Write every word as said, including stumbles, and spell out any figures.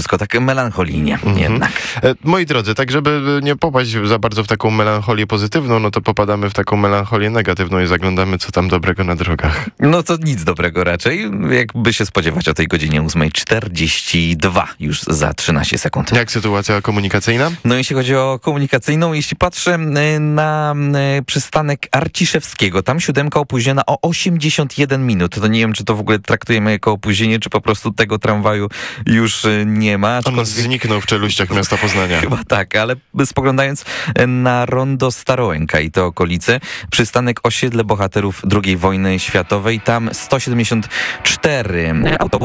wszystko tak melancholijnie mhm. jednak. E, moi drodzy, tak żeby nie popaść za bardzo w taką melancholię pozytywną, no to popadamy w taką melancholię negatywną i zaglądamy, co tam dobrego na drogach. No to nic dobrego raczej, jakby się spodziewać o tej godzinie ósma czterdzieści dwa, już za trzynaście sekund. Jak sytuacja komunikacyjna? No jeśli chodzi o komunikacyjną, jeśli patrzę na przystanek Arciszewskiego, tam siódemka opóźniona o osiemdziesiąt jeden minut. To nie wiem, czy to w ogóle traktujemy jako opóźnienie, czy po prostu tego tramwaju już nie ma. On zniknął w czeluściach miasta Poznania. Chyba tak, ale spoglądając na rondo Starołęka i te okolice, przystanek Osiedle Bohaterów drugiej wojny światowej, tam sto siedemdziesiąt cztery autobus.